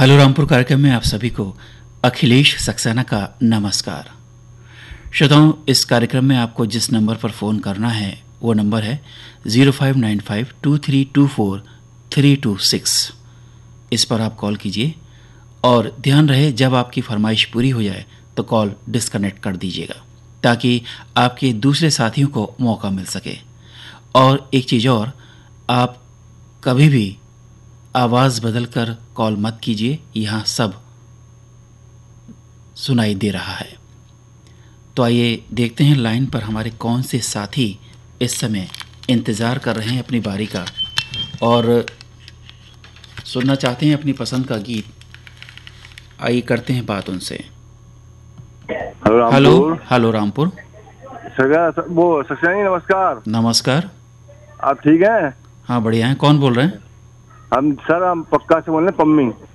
Hello Rampur कार्यक्रम में आप सभी को अखिलेश सक्सेना का नमस्कार। श्रोताओं, इस कार्यक्रम में आपको जिस नंबर पर फ़ोन करना है वो नंबर है 05952324 इस पर आप कॉल कीजिए और ध्यान रहे जब आपकी फरमाइश पूरी हो जाए तो कॉल डिस्कनेक्ट कर दीजिएगा ताकि आपके दूसरे साथियों को मौका मिल सके। और एक चीज़ और, आप कभी भी आवाज़ बदलकर कॉल मत कीजिए, यहाँ सब सुनाई दे रहा है। तो आइए देखते हैं लाइन पर हमारे कौन से साथी इस समय इंतज़ार कर रहे हैं अपनी बारी का और सुनना चाहते हैं अपनी पसंद का गीत। आइए करते हैं बात उनसे। हेलो रामपुर। वो सक्सेना जी नमस्कार। नमस्कार। आप ठीक हैं? हाँ बढ़िया हैं। कौन बोल रहे हैं? हम पक्का से बोल रहे हैं, पम्मी।